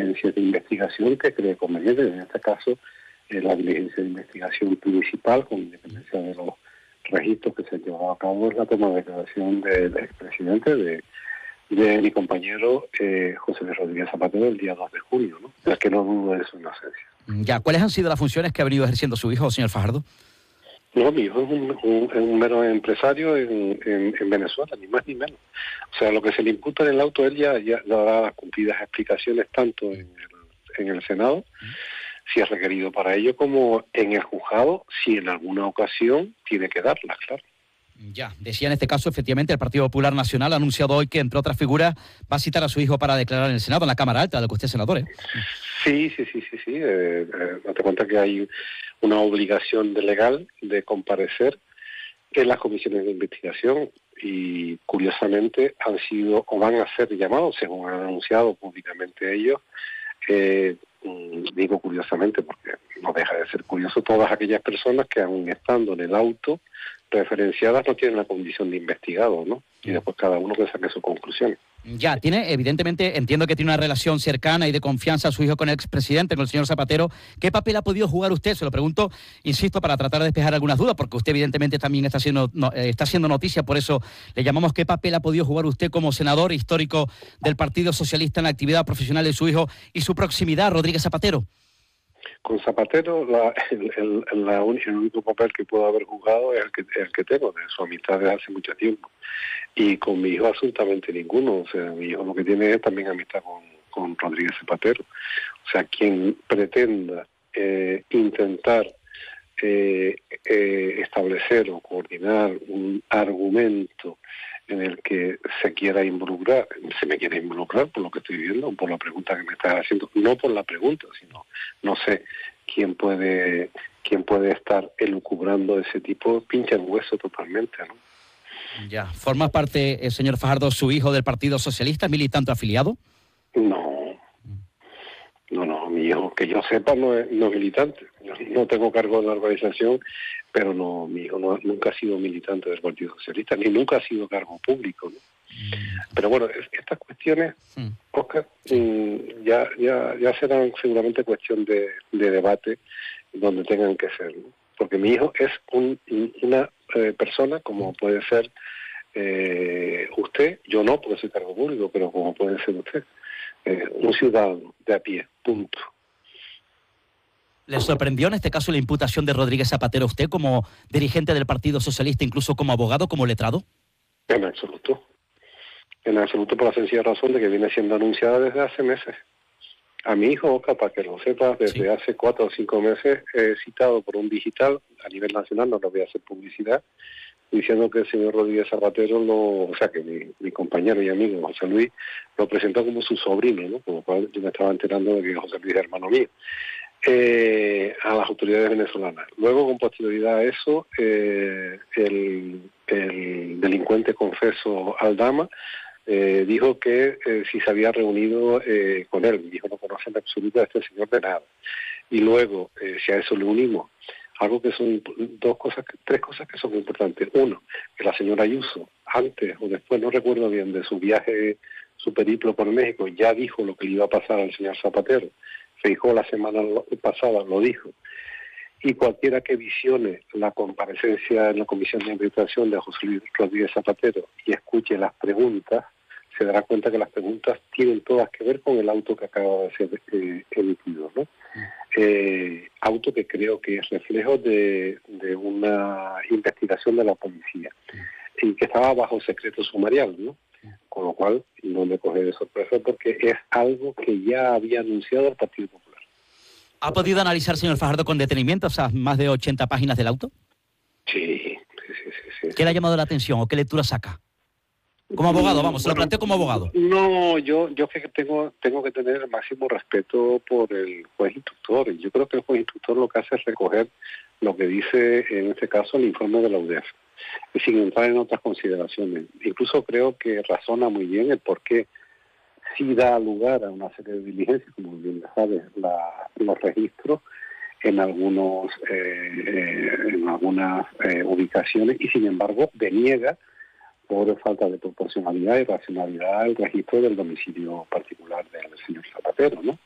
diligencias de investigación que cree conveniente. En este caso, la diligencia de investigación principal, con independencia de los registros que se han llevado a cabo, es la toma de declaración del expresidente de mi compañero José Luis Rodríguez Zapatero el día 2 de junio, ¿no? Es que no dudo de su inocencia. Ya, ¿cuáles han sido las funciones que ha venido ejerciendo su hijo, señor Fajardo? No, mi hijo es un mero empresario en Venezuela, ni más ni menos. O sea, lo que se le imputa en el auto, él ya dará las cumplidas explicaciones tanto en el Senado, si es requerido para ello, como en el juzgado, si en alguna ocasión tiene que darlas, claro. Ya, decía en este caso, efectivamente, el Partido Popular Nacional ha anunciado hoy que, entre otras figuras, va a citar a su hijo para declarar en el Senado, en la Cámara Alta, de la que usted es senador, ¿eh? Sí. Date cuenta que hay una obligación legal de comparecer en las comisiones de investigación y, curiosamente, han sido o van a ser llamados, según han anunciado públicamente ellos. Digo curiosamente porque no deja de ser curioso, todas aquellas personas que, aun estando en el auto referenciadas, no tienen la condición de investigado, ¿no? Y después cada uno que saque su conclusión. Ya, tiene, evidentemente, entiendo que tiene una relación cercana y de confianza su hijo con el expresidente, con el señor Zapatero. ¿Qué papel ha podido jugar usted? Se lo pregunto, insisto, para tratar de despejar algunas dudas, porque usted evidentemente también está haciendo noticia, por eso le llamamos. ¿Qué papel ha podido jugar usted como senador histórico del Partido Socialista en la actividad profesional de su hijo y su proximidad, Rodríguez Zapatero? Con Zapatero, el único papel que puedo haber jugado es el que tengo, de su amistad desde hace mucho tiempo. Y con mi hijo absolutamente ninguno. O sea, mi hijo lo que tiene es también amistad con Rodríguez Zapatero. O sea, quien pretenda intentar establecer o coordinar un argumento en el que se me quiera involucrar por lo que estoy viendo, por la pregunta que me estás haciendo, no por la pregunta, sino no sé quién puede estar elucubrando ese tipo, pincha en hueso totalmente, ¿no? Ya, ¿forma parte, señor Fajardo, su hijo del Partido Socialista, militante afiliado? No, mi hijo, que yo sepa, no es militante. Yo no tengo cargo en la organización, pero no, mi hijo nunca ha sido militante del Partido Socialista, ni nunca ha sido cargo público, ¿no? Pero bueno, estas cuestiones, Óscar, ya serán seguramente cuestión de debate donde tengan que ser, ¿no? Porque mi hijo es una persona como puede ser usted, yo no, porque soy cargo público, pero como puede ser usted. Un ciudadano de a pie, punto. ¿Le sorprendió en este caso la imputación de Rodríguez Zapatero a usted como dirigente del Partido Socialista, incluso como abogado, como letrado? En absoluto, por la sencilla razón de que viene siendo anunciada desde hace meses. A mi hijo, para que lo sepas, desde hace 4 o 5 meses he citado por un digital a nivel nacional, no lo voy a hacer publicidad, diciendo que el señor Rodríguez Zapatero, que mi compañero y amigo José Luis lo presentó como su sobrino, ¿no? Con lo cual yo me estaba enterando de que José Luis es hermano mío, a las autoridades venezolanas. Luego, con posterioridad a eso, el delincuente confeso Aldama dijo que si se había reunido con él. Dijo, no conoce en absoluto a este señor de nada. Y luego, si a eso le unimos algo que son tres cosas que son importantes. Uno, que la señora Ayuso, antes o después, no recuerdo bien, de su viaje, su periplo por México, ya dijo lo que le iba a pasar al señor Zapatero. Feijóo la semana pasada lo dijo. Y cualquiera que visione la comparecencia en la Comisión de Investigación de José Luis Rodríguez Zapatero y escuche las preguntas, se dará cuenta que las preguntas tienen todas que ver con el auto que acaba de ser emitido, ¿no? Auto que creo que es reflejo de una investigación de la policía y que estaba bajo secreto sumarial, ¿no? Con lo cual no me coge de sorpresa porque es algo que ya había anunciado el Partido Popular. ¿Ha podido analizar, señor Fajardo, con detenimiento esas más de 80 páginas del auto? Sí. ¿Qué le ha llamado la atención o qué lectura saca? Como abogado, vamos, se lo planteo como abogado. No, yo que tengo que tener el máximo respeto por el juez instructor. Y yo creo que el juez instructor lo que hace es recoger lo que dice, en este caso, el informe de la UDEF, y sin entrar en otras consideraciones. Incluso creo que razona muy bien el por qué sí da lugar a una serie de diligencias, como bien sabes, los registros en algunas ubicaciones, y sin embargo deniega por falta de proporcionalidad y racionalidad el registro del domicilio particular del señor Zapatero, ¿no?